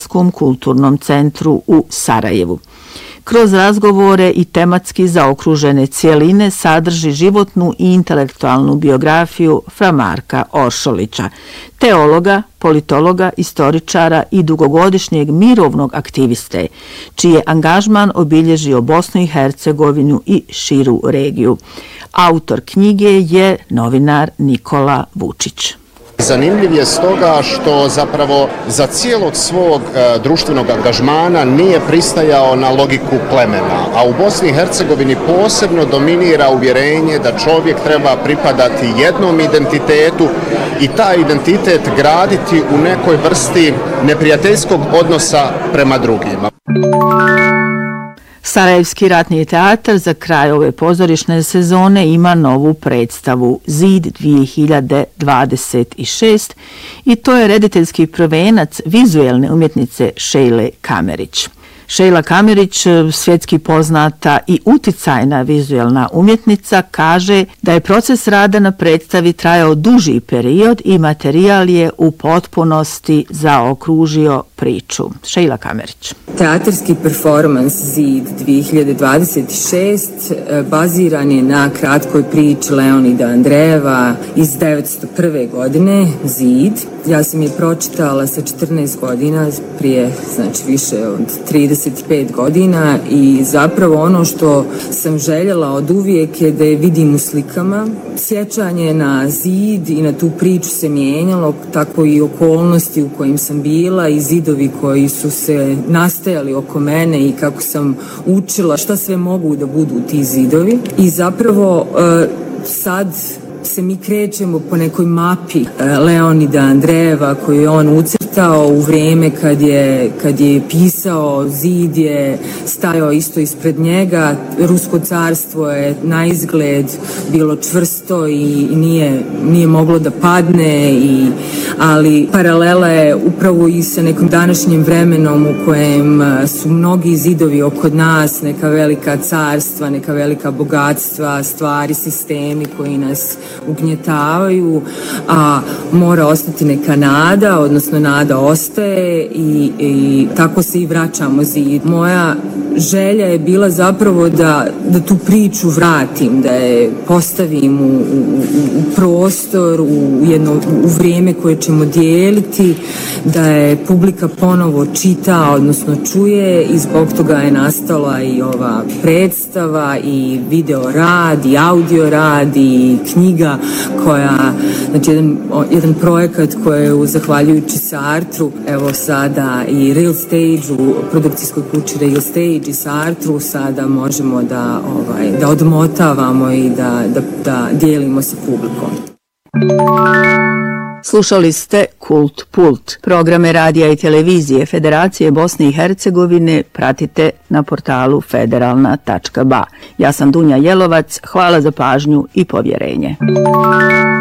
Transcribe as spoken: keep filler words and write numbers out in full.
kulturnom centru u Sarajevu. Kroz razgovore i tematski zaokružene cijeline sadrži životnu i intelektualnu biografiju fra Marka Oršolića, teologa, politologa, istoričara i dugogodišnjeg mirovnog aktiviste, čiji je angažman obilježio Bosnu i Hercegovinu i širu regiju. Autor knjige je novinar Nikola Vučić. Zanimljiv je stoga što zapravo za cijelog svog e, društvenog angažmana nije pristajao na logiku plemena, a u Bosni i Hercegovini posebno dominira uvjerenje da čovjek treba pripadati jednom identitetu i taj identitet graditi u nekoj vrsti neprijateljskog odnosa prema drugima. Sarajevski ratni teatar za kraj ove pozorišne sezone ima novu predstavu Zid dvije hiljade dvadeset šest i to je rediteljski prvenac vizuelne umjetnice Šejle Kamerić. Šejla Kamerić, svjetski poznata i uticajna vizuelna umjetnica, kaže da je proces rada na predstavi trajao duži period i materijal je u potpunosti zaokružio priču. Šejla Kamerić. Teatarski performans Zid dvije hiljade dvadeset šest baziran je na kratkoj priči Leonida Andrejeva iz devetsto prve. godine, Zid. Ja sam je pročitala sa četrnaest godina, prije znači više od trideset pet godina i zapravo ono što sam željela od uvijek je da je vidim u slikama. Sjećanje na Zid i na tu priču se mijenjalo, tako i okolnosti u kojim sam bila i zidovi koji su se nastajali oko mene i kako sam učila šta sve mogu da budu ti zidovi. I zapravo sad se mi krećemo po nekoj mapi Leonida Andrejeva koju je on ucrtao u vrijeme kad je, kad je pisao. Zid je stajao isto ispred njega. Rusko carstvo je na izgled bilo čvrsto i nije, nije moglo da padne, i, ali paralela je upravo i sa nekom današnjim vremenom u kojem su mnogi zidovi oko nas, neka velika carstva, neka velika bogatstva, stvari, sistemi koji nas ugnjetavaju, a mora ostati neka nada, odnosno nada ostaje i, i tako se i vraćamo Zid. Moja želja je bila zapravo da, da tu priču vratim, da je postavim u, u, u prostor, u, jedno, u vrijeme koje ćemo dijeliti, da je publika ponovo čita, odnosno čuje, i zbog toga je nastala i ova predstava i video rad i audio rad i knjiga koja, znači jedan, jedan projekat koji je zahvaljujući Sartru, evo sada i Real Stage, u produkcijskoj kući Real Stage i Sartru sada možemo da, ovaj, da odmotavamo i da, da, da dijelimo sa publikom. Slušali ste Kult Pult. Programe radija i televizije Federacije Bosne i Hercegovine pratite na portalu federalna tačka ba. Ja sam Dunja Jelovac, hvala za pažnju i povjerenje.